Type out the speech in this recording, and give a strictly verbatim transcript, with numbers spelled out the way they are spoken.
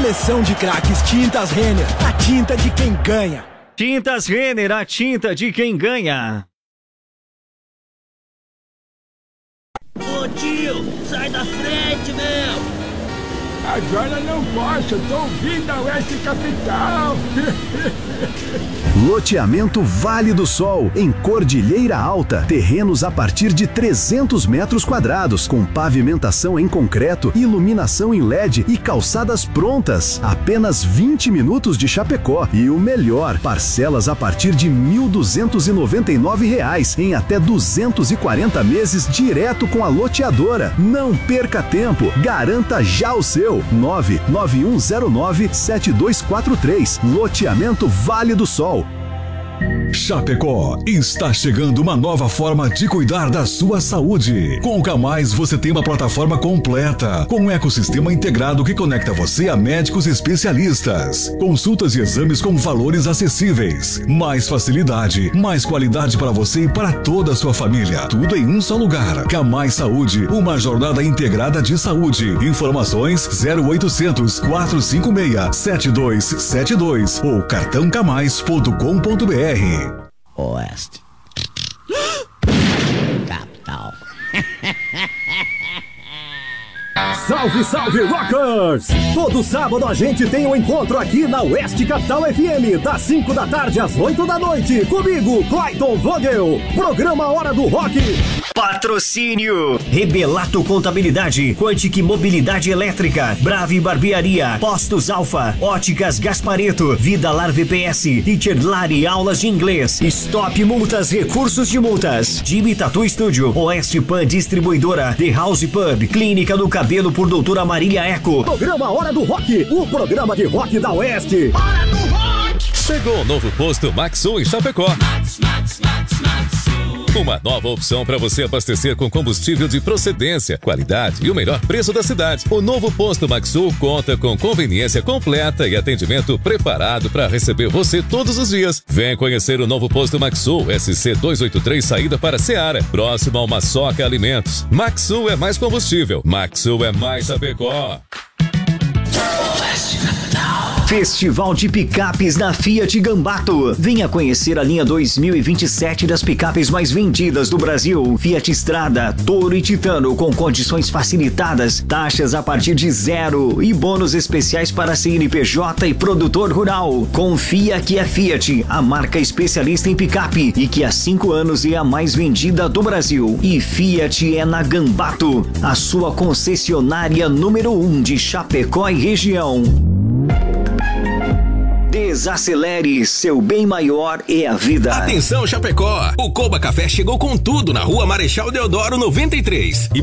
seleção de craques. Tintas Renner, a tinta de quem ganha. Tintas Renner, a tinta de quem ganha. Ô tio, sai da frente, meu! Agora não posso, tô ouvindo a Oeste Capital. Loteamento Vale do Sol, em Cordilheira Alta. Terrenos a partir de trezentos metros quadrados, com pavimentação em concreto, iluminação em L E D e calçadas prontas. Apenas vinte minutos de Chapecó. E o melhor, parcelas a partir de mil duzentos e noventa e nove reais, em até duzentos e quarenta meses direto com a loteadora. Não perca tempo, garanta já o seu. nove nove um zero nove sete dois quatro três. Loteamento Vale do Sol. Chapecó, está chegando uma nova forma de cuidar da sua saúde. Com o Camais você tem uma plataforma completa, com um ecossistema integrado que conecta você a médicos especialistas, consultas e exames com valores acessíveis, mais facilidade, mais qualidade para você e para toda a sua família. Tudo em um só lugar. Camais Saúde, uma jornada integrada de saúde. Informações zero oitocentos, quatrocentos e cinquenta e seis, setenta e dois setenta e dois ou cartão camais ponto com ponto br. Oeste Capital. Salve, salve, rockers! Todo sábado a gente tem um encontro aqui na Oeste Capital F M, das cinco da tarde às oito da noite. Comigo, Clayton Vogel. Programa Hora do Rock. Patrocínio Rebelato Contabilidade, Quantic Mobilidade Elétrica, Brave Barbearia, Postos Alfa, Óticas Gaspareto, Vida Lar V P S, Teacher Lari Aulas de Inglês, Stop Multas, Recursos de Multas, Jimmy Tattoo Studio, Oeste Pan Distribuidora, The House Pub, Clínica do Cabelo por Doutora Marília Eco. Programa Hora do Rock, o programa de rock da Oeste. Hora do Rock! Chegou o novo posto Maxsul em Chapecó. Max, Max, Max, Maxsul. Uma nova opção para você abastecer com combustível de procedência, qualidade e o melhor preço da cidade. O novo posto Maxsul conta com conveniência completa e atendimento preparado para receber você todos os dias. Vem conhecer o novo posto Maxsul, S C duzentos e oitenta e três, saída para Ceará, próximo ao Maçoca Alimentos. Maxsul é mais combustível. Maxsul é mais Chapecó. Festival de Picapes na Fiat Gambato. Venha conhecer a linha dois mil e vinte e sete das picapes mais vendidas do Brasil. Fiat Strada, Toro e Titano com condições facilitadas, taxas a partir de zero e bônus especiais para C N P J e produtor rural. Confia que é Fiat, a marca especialista em picape e que há cinco anos é a mais vendida do Brasil. E Fiat é na Gambato, a sua concessionária número um de Chapecó e região. Desacelere, seu bem maior é a vida. Atenção, Chapecó! O Coba Café chegou com tudo na Rua Marechal Deodoro noventa e três. E